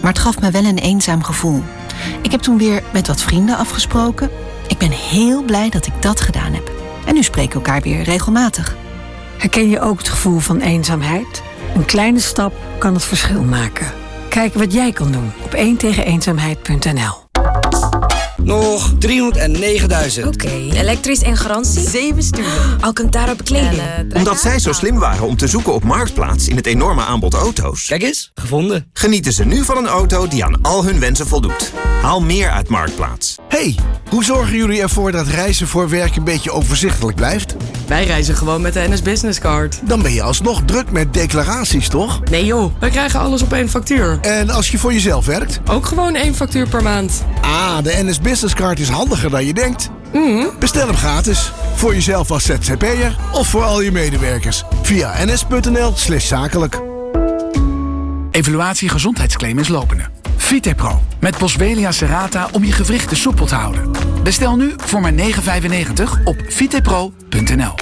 maar het gaf me wel een eenzaam gevoel. Ik heb toen weer met wat vrienden afgesproken. Ik ben heel blij dat ik dat gedaan heb. En nu spreken we elkaar weer regelmatig. Herken je ook het gevoel van eenzaamheid? Een kleine stap kan het verschil maken. Kijk wat jij kan doen op 1tegeneenzaamheid.nl. Nog 309.000. Oké, elektrisch en garantie? 7 stunden. Alcantara kleding. Omdat zij zo slim waren om te zoeken op Marktplaats in het enorme aanbod auto's. Kijk eens, gevonden. Genieten ze nu van een auto die aan al hun wensen voldoet. Haal meer uit Marktplaats. Hey, hoe zorgen jullie ervoor dat reizen voor werk een beetje overzichtelijk blijft? Wij reizen gewoon met de NS Business Card. Dan ben je alsnog druk met declaraties, toch? Nee joh, wij krijgen alles op 1 factuur. En als je voor jezelf werkt? Ook gewoon 1 factuur per maand. Ah, de NS Business Card is handiger dan je denkt. Bestel hem gratis. Voor jezelf als ZZP'er of voor al je medewerkers. Via ns.nl/zakelijk. Evaluatie gezondheidsclaim is lopende. Vitepro met Boswellia serrata om je gewrichten soepel te houden. Bestel nu voor maar €9,95 op vitepro.nl.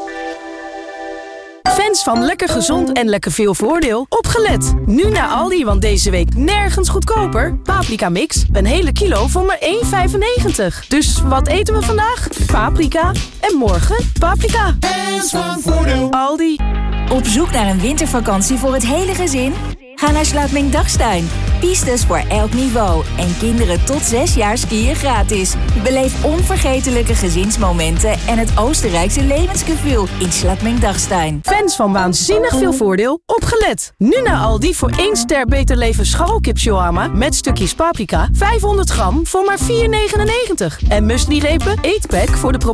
Fans van lekker gezond en lekker veel voordeel, opgelet! Nu naar Aldi, want deze week nergens goedkoper. Paprika mix, een hele kilo voor maar €1,95. Dus wat eten we vandaag? Paprika. En morgen paprika. Fans van voordeel. Aldi. Op zoek naar een wintervakantie voor het hele gezin? Ga naar Slaapming-Dachstein. Pistes voor elk niveau. En kinderen tot 6 jaar skiën gratis. Beleef onvergetelijke gezinsmomenten en het Oostenrijkse levensgevoel in Slaapming-Dachstein. Fans van waanzinnig veel voordeel, opgelet! Nu naar Aldi voor 1 ster Beter Leven scharrelkip shawarma met stukjes paprika. 500 gram voor maar €4,99. En muesli-repen, eetpack voor de